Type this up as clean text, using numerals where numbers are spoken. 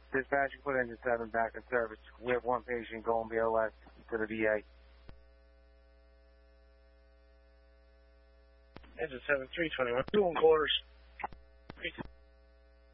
Dispatch, put engine 7 back in service. We have one patient going BLS to the VA. Engine 7, 321. 2 and quarters.